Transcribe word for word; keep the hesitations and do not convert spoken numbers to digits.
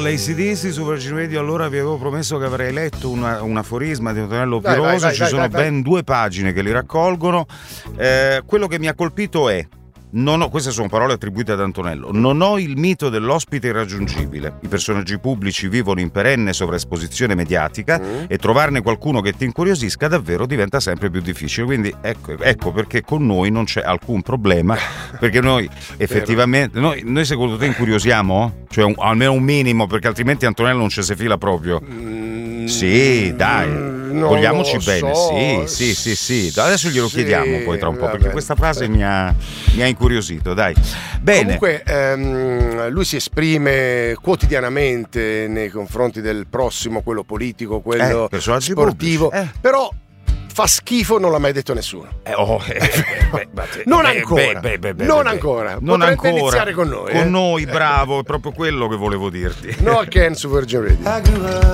dall'A C D C su Virgin Radio. Allora vi avevo promesso che avrei letto una, un aforisma di Antonello Vai, Piroso. vai, vai, Ci vai, sono vai, vai. ben due pagine che li raccolgono. Eh, quello che mi ha colpito è: non ho, queste sono parole attribuite ad Antonello, non ho il mito dell'ospite irraggiungibile. I personaggi pubblici vivono in perenne sovraesposizione mediatica mm. e trovarne qualcuno che ti incuriosisca davvero diventa sempre più difficile. Quindi ecco, ecco perché con noi non c'è alcun problema, perché noi effettivamente noi, noi secondo te incuriosiamo? Cioè un, almeno un minimo, perché altrimenti Antonello non ci si fila proprio. Mm, sì, dai, non vogliamoci lo bene. so. Sì, sì, sì, sì. Adesso glielo Sì, chiediamo poi tra un po', vabbè. perché questa frase mi ha, mi ha incuriosito, dai. Bene. Comunque ehm, lui si esprime quotidianamente nei confronti del prossimo, quello politico, quello Eh, personaggi sportivo, pubblici, eh. però fa schifo, non l'ha mai detto nessuno. Eh, oh, eh, beh, beh, Non beh, ancora, beh, beh, beh, non beh, ancora. non Potrebbe ancora. iniziare con noi. Con eh. noi, bravo, è proprio quello che volevo dirti. No Ken su Virgin Radio.